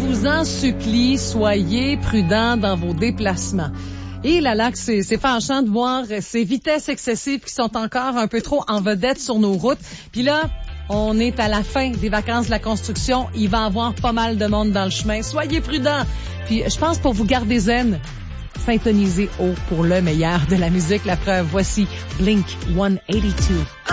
vous en supplie, soyez prudents dans vos déplacements. Et là, que c'est fâchant de voir ces vitesses excessives qui sont encore un peu trop en vedette sur nos routes. Puis là, on est à la fin des vacances de la construction. Il va y avoir pas mal de monde dans le chemin. Soyez prudents. Puis je pense pour vous garder zen, syntonisez haut pour le meilleur de la musique. La preuve, voici Blink 182.